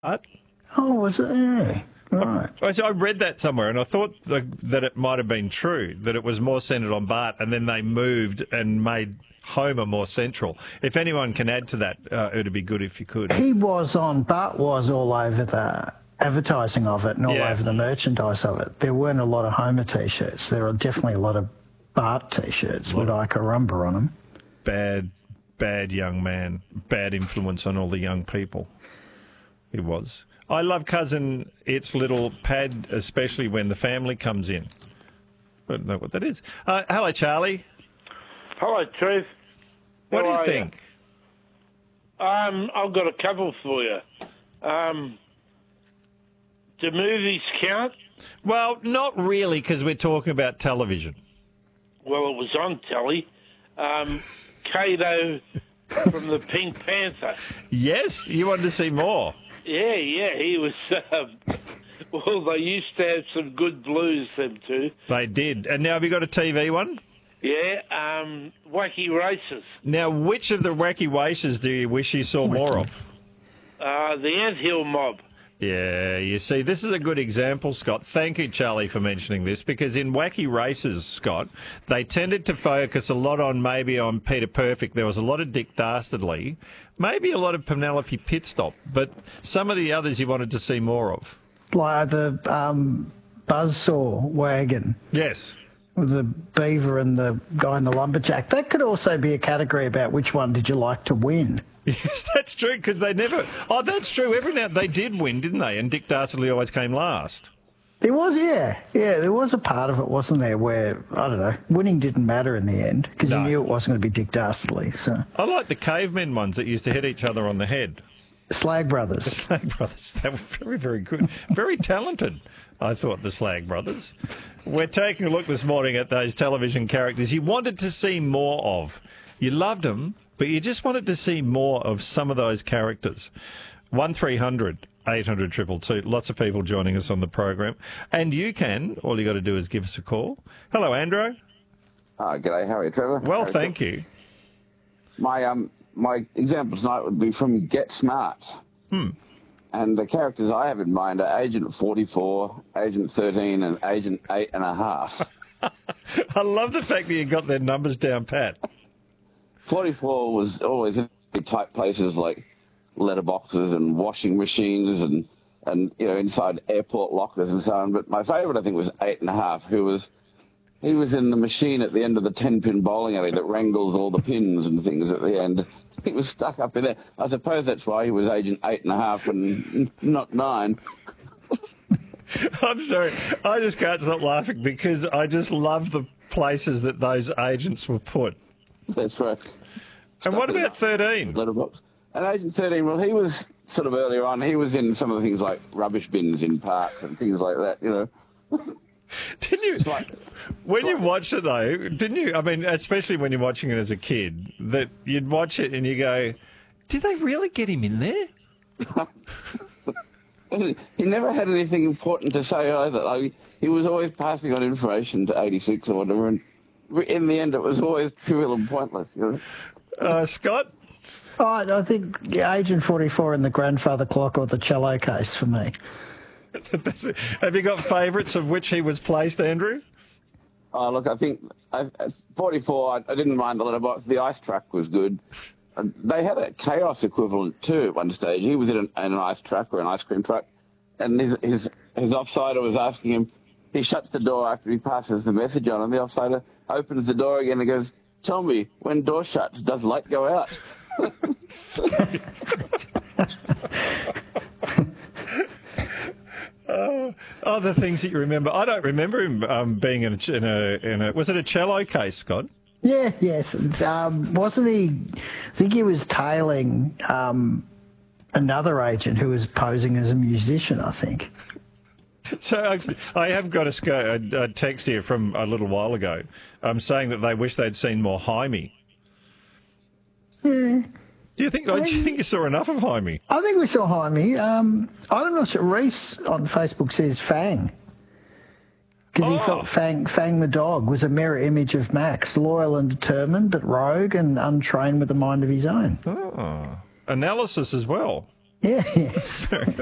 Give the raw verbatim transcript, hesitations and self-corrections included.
Oh, was it? Yeah. Right. I, I read that somewhere, and I thought that, that it might have been true, that it was more centred on Bart, and then they moved and made Homer more central. If anyone can add to that, uh, it'd be good if you could. He was on, Bart was all over the advertising of it and all Yeah. over the merchandise of it. There weren't a lot of Homer T-shirts. There were definitely a lot of Bart T-shirts with Ike Rumba on them. Bad, bad young man. Bad influence on all the young people. He was. I love Cousin It's little pad, especially when the family comes in. I don't know what that is. Uh, hello, Charlie. Hello, Trev. What How do you are think? you? Um, I've got a couple for you. Um, do movies count? Well, not really, because we're talking about television. Well, it was on telly. Um, Kato from the Pink Panther. Yes, you wanted to see more. Yeah, yeah, he was. Um, well, they used to have some good blues, them two. They did. And now have you got a T V one? Yeah, um, Wacky Races. Now, which of the wacky races do you wish you saw more of? Uh, the Anthill Mob. Yeah, you see, this is a good example, Scott. Thank you, Charlie, for mentioning this, because in Wacky Races, Scott, they tended to focus a lot on maybe on Peter Perfect. There was a lot of Dick Dastardly, maybe a lot of Penelope Pitstop, but some of the others you wanted to see more of. Like the um, buzzsaw wagon. Yes. With the beaver and the guy in the lumberjack. That could also be a category about which one did you like to win. Yes, that's true, because they never... Oh, that's true. Every now they did win, didn't they? And Dick Dastardly always came last. There was, yeah. Yeah, there was a part of it, wasn't there, where, I don't know, winning didn't matter in the end, because No. you knew it wasn't going to be Dick Dastardly, so... I like the cavemen ones that used to hit each other on the head. Slag Brothers. The Slag Brothers. They were very, very good. Very talented, I thought, the Slag Brothers. We're taking a look this morning at those television characters you wanted to see more of. You loved them, but you just wanted to see more of some of those characters. one three hundred eight hundred two two two. Lots of people joining us on the program. And you can, all you got to do is give us a call. Hello, Andrew. Uh, g'day, how are you, Trevor? Well, Very thank good. you. My um, my example tonight would be from Get Smart. Hmm. And the characters I have in mind are Agent forty-four, Agent thirteen, and Agent eight and a half. I love the fact that you got their numbers down pat. forty-four was always in tight places like letterboxes and washing machines and, and you know, inside airport lockers and so on. But my favourite, I think, was eight and a half, who was... He was in the machine at the end of the ten-pin bowling alley that wrangles all the pins and things at the end. He was stuck up in there. I suppose that's why he was Agent eight and a half and not nine. I'm sorry. I just can't stop laughing because I just love the places that those agents were put. That's right. And what about thirteen? Letterbox. And Agent thirteen, well, he was sort of earlier on. He was in some of the things like rubbish bins in parks and things like that, you know. Didn't you? Like, when you watched it, though, didn't you? I mean, especially when you're watching it as a kid, that you'd watch it and you go, did they really get him in there? he never had anything important to say either. Like, he was always passing on information to eighty-six or whatever, and in the end, it was always trivial and pointless, you know. Uh, Scott? Oh, I think yeah, Agent forty-four and the grandfather clock or the cello case for me. Have you got favourites of which he was placed, Andrew? Oh, look, I think I, forty-four, I, I didn't mind the letterbox. The ice truck was good. Uh, they had a chaos equivalent too at one stage. He was in an, in an ice truck or an ice cream truck, and his his, his offsider was asking him. He shuts the door after he passes the message on, and the offsider opens the door again and goes, "Tell me, when door shuts, does light go out?" Oh, other things that you remember. I don't remember him um, being in a, in a in a. Was it a cello case, Scott? Yeah, yes. Um, wasn't he? I think he was tailing um, another agent who was posing as a musician, I think. So I, I have got a, sco- a, a text here from a little while ago um, saying that they wish they'd seen more Jaime. Yeah. Do you think? Do you think you saw enough of Jaime? I think we saw Jaime. Um, I'm not sure. Reese on Facebook says Fang. Because he Oh. felt Fang, Fang the dog was a mirror image of Max, loyal and determined, but rogue and untrained with a mind of his own. Oh, analysis as well. Yeah, yes.